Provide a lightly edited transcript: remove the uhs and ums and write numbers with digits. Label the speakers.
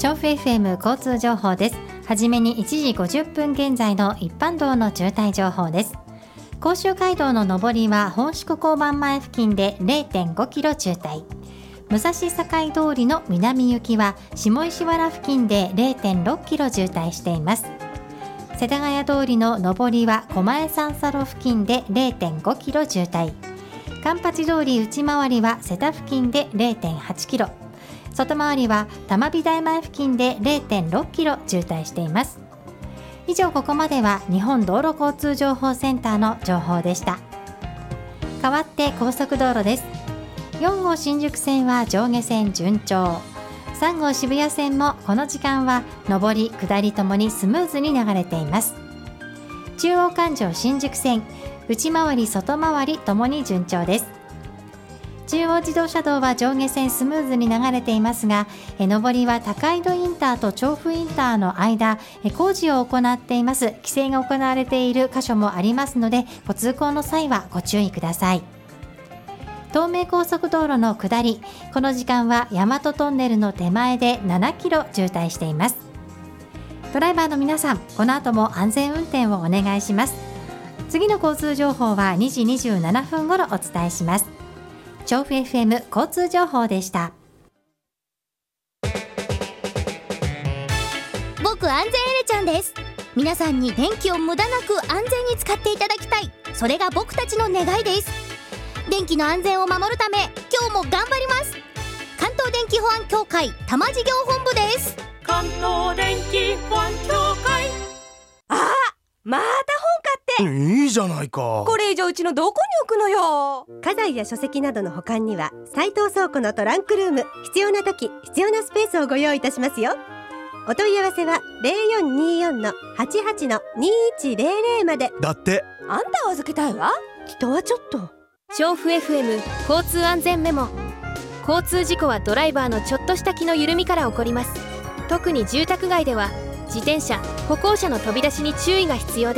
Speaker 1: 調布 FM 交通情報です。はじめに1時50分現在の一般道の渋滞情報です。甲州街道の上りは本宿交番前付近で 0.5 キロ渋滞、武蔵境通りの南行きは下石原付近で 0.6 キロ渋滞しています。世田谷通りの上りは狛江三叉路付近で 0.5 キロ渋滞、環八通り内回りは瀬田付近で 0.8 キロ、外回りは玉美大前付近で 0.6 キロ渋滞しています。以上、ここまでは日本道路交通情報センターの情報でした。代わって高速道路です。4号新宿線は上下線順調、3号渋谷線もこの時間は上り下りともにスムーズに流れています。中央環状新宿線内回り外回りともに順調です。中央自動車道は上下線スムーズに流れていますが、上りは高井戸インターと調布インターの間、工事を行っています。規制が行われている箇所もありますので、ご通行の際はご注意ください。東名高速道路の下り、この時間は大和トンネルの手前で7キロ渋滞しています。ドライバーの皆さん、この後も安全運転をお願いします。次の交通情報は2時27分頃お伝えします。調布 FM 交通情報でした。
Speaker 2: 僕安全エレちゃんです。皆さんに電気を無駄なく安全に使っていただきたい、それが僕たちの願いです。電気の安全を守るため今日も頑張ります。関東電気保安協会多摩事業本部です。
Speaker 3: 関東電気保安協会。
Speaker 4: また本買って。
Speaker 5: いいじゃないか。
Speaker 4: これ以上うちのどこに置くのよ。
Speaker 6: 家財や書籍などの保管には斉藤倉庫のトランクルーム、必要な時必要なスペースをご用意いたしますよ。お問い合わせは 0424-88-2100 まで。
Speaker 5: だって。
Speaker 4: あんたを預けたいわ。
Speaker 6: 人はちょっと。
Speaker 7: 調布 FM 交通安全メモ。交通事故はドライバーのちょっとした気の緩みから起こります。特に住宅街では自転車、歩行者の飛び出しに注意が必要です。